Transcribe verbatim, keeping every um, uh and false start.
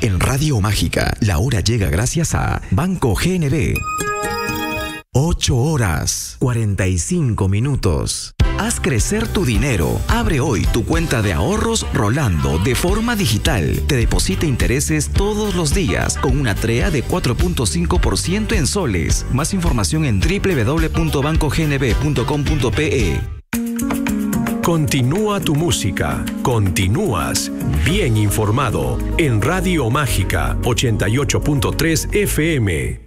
En Radio Mágica, la hora llega gracias a Banco G N B. ocho horas, cuarenta y cinco minutos. Haz crecer tu dinero. Abre hoy tu cuenta de ahorros Rolando de forma digital. Te deposita intereses todos los días con una T R E A de cuatro punto cinco por ciento en soles. Más información en doble u doble u doble u punto banco g n b punto com punto p e. Continúa tu música. Continúas bien informado en Radio Mágica ochenta y ocho punto tres F M.